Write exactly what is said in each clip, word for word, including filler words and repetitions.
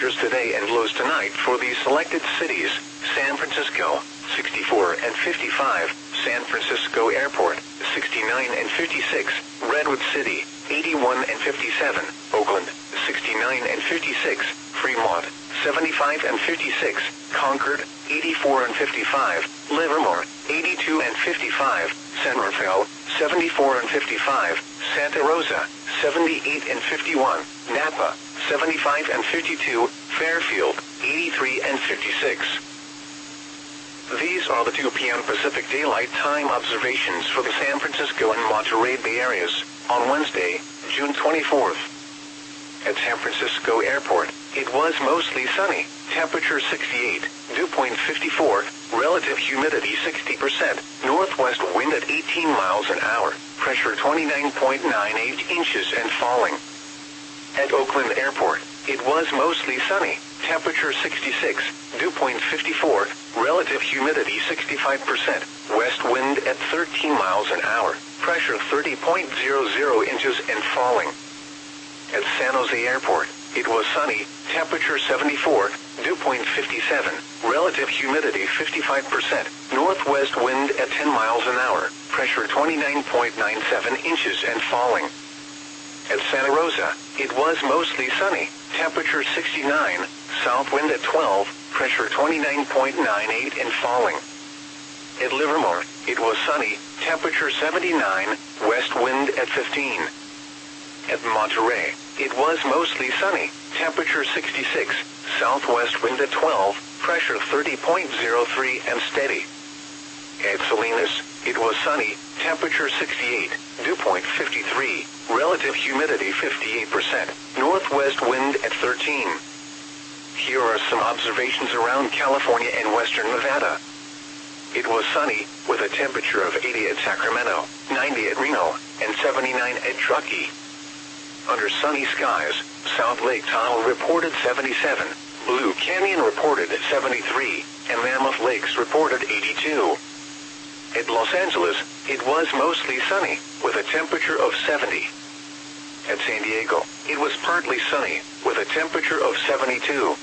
Today and lows tonight for these selected cities: San Francisco, sixty-four and fifty-five, San Francisco Airport, sixty-nine and fifty-six, Redwood City, eighty-one and fifty-seven, Oakland, sixty-nine and fifty-six, Fremont, seventy-five and fifty-six, Concord, eighty-four and fifty-five, Livermore, eighty-two and fifty-five, San Rafael, seventy-four and fifty-five, Santa Rosa, seventy-eight and fifty-one, Napa, seventy-five and fifty-two, Fairfield, eighty-three and fifty-six. These are the two p m Pacific Daylight Time observations for the San Francisco and Monterey Bay areas on Wednesday, June twenty-fourth. At San Francisco Airport, it was mostly sunny, temperature sixty-eight, dew point fifty-four, relative humidity sixty percent, northwest wind at eighteen miles an hour, pressure twenty-nine point nine eight inches and falling. At Oakland Airport, it was mostly sunny, temperature sixty-six, dew point fifty-four, relative humidity sixty-five percent, west wind at thirteen miles an hour, pressure thirty point zero zero inches and falling. At San Jose Airport, it was sunny, temperature seventy-four, dew point fifty-seven, relative humidity fifty-five percent, northwest wind at ten miles an hour, pressure twenty-nine point nine seven inches and falling. At Santa Rosa, it was mostly sunny, temperature sixty-nine, south wind at twelve, pressure twenty-nine point nine eight and falling. At Livermore, it was sunny, temperature seventy-nine, west wind at fifteen. At Monterey, it was mostly sunny, temperature sixty-six, southwest wind at twelve, pressure thirty point zero three and steady. At Salinas, it was sunny, temperature sixty-eight, dew point fifty-three, relative humidity fifty-eight percent, northwest wind at thirteen. Here are some observations around California and western Nevada. It was sunny, with a temperature of eighty at Sacramento, ninety at Reno, and seventy-nine at Truckee. Under sunny skies, South Lake Tahoe reported seventy-seven, Blue Canyon reported seventy-three, and Mammoth Lakes reported eighty-two. At Los Angeles, it was mostly sunny, with a temperature of seventy. At San Diego, it was partly sunny, with a temperature of seventy-two.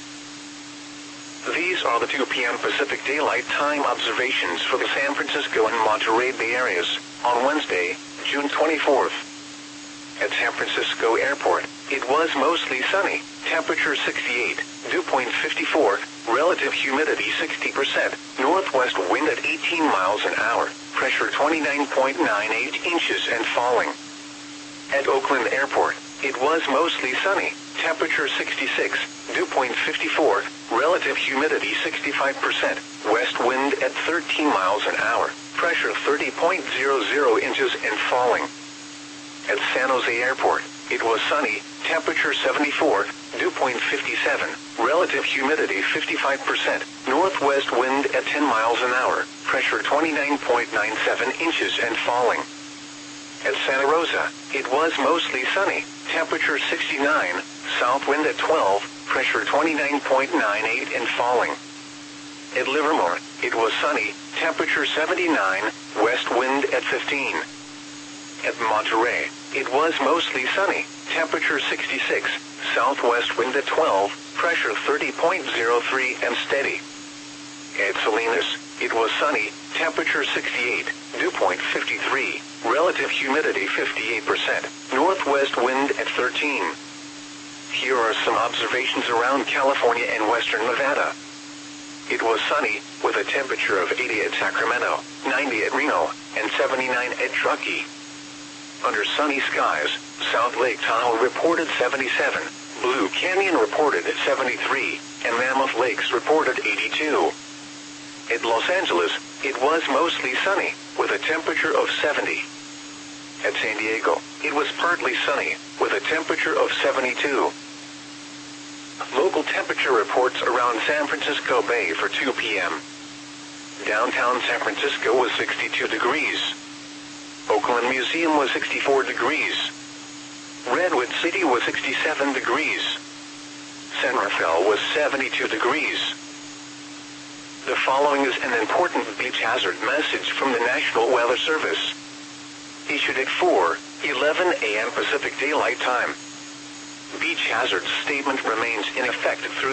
These are the two p m Pacific Daylight Time observations for the San Francisco and Monterey Bay areas on Wednesday, June twenty-fourth. At San Francisco Airport, it was mostly sunny, temperature sixty-eight, dew point fifty-four, relative humidity sixty percent, northwest wind at eighteen miles an hour, pressure twenty-nine point nine eight inches and falling. At Oakland Airport, it was mostly sunny, temperature sixty-six, dew point fifty-four, relative humidity sixty-five percent, west wind at thirteen miles an hour, pressure thirty point zero zero inches and falling. At San Jose Airport, it was sunny, temperature seventy-four, dew point fifty-seven, relative humidity fifty-five percent, northwest wind at ten miles an hour, pressure twenty-nine point nine seven inches and falling. At Santa Rosa, it was mostly sunny, temperature sixty-nine, south wind at twelve, pressure twenty-nine point nine eight and falling. At Livermore, it was sunny, temperature seventy-nine, west wind at fifteen. At Monterey, it was mostly sunny, temperature sixty-six, southwest wind at twelve, pressure thirty point zero three and steady. At Salinas, it was sunny, temperature sixty-eight, dew point fifty-three, relative humidity fifty-eight percent, northwest wind at thirteen. Here are some observations around California and western Nevada. It was sunny, with a temperature of eighty at Sacramento, ninety at Reno, and seventy-nine at Truckee. Under sunny skies, South Lake Tahoe reported seventy-seven, Blue Canyon reported seventy-three, and Mammoth Lakes reported eighty-two. At Los Angeles, it was mostly sunny, with a temperature of seventy. At San Diego, it was partly sunny, with a temperature of seventy-two. Local temperature reports around San Francisco Bay for two p m Downtown San Francisco was sixty-two degrees. Oakland Museum was sixty-four degrees. Redwood City was sixty-seven degrees. San Rafael was seventy-two degrees. The following is an important beach hazard message from the National Weather Service. Issued at four eleven a m Pacific Daylight Time. Beach hazard statement remains in effect through